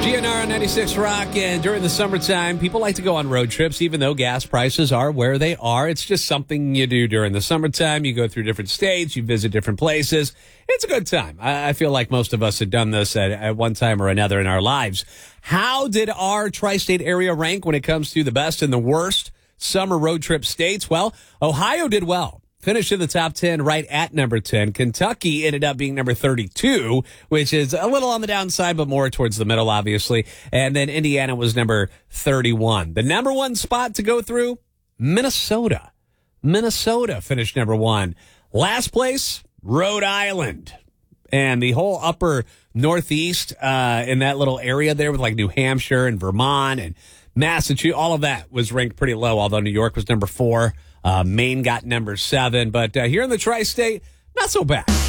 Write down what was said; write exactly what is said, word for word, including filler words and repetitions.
G N R on ninety-six Rock, and during the summertime, people like to go on road trips, even though gas prices are where they are. It's just something you do during the summertime. You go through different states, you visit different places. It's a good time. I, I feel like most of us have done this at, at one time or another in our lives. How did our tri-state area rank when it comes to the best and the worst summer road trip states? Well, Ohio did well. Finished in the top ten right at number ten. Kentucky ended up being number thirty-two, which is a little on the downside, but more towards the middle, obviously. And then Indiana was number thirty-one. The number one spot to go through, Minnesota. Minnesota finished number one. Last place, Rhode Island. And the whole upper northeast uh, in that little area there with like New Hampshire and Vermont and Massachusetts, all of that was ranked pretty low, although New York was number four. Uh, Maine got number seven, but uh, here in the tri-state, not so bad.